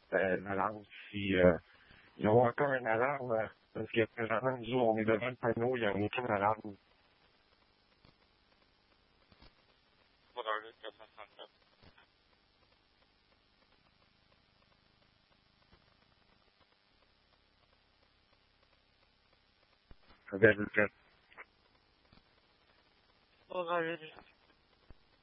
l'alarme. Si il y a encore une alarme, parce que présentement, nous, on est devant le panneau, il n'y a aucune alarme. Pour un 439. Ça vient de le faire.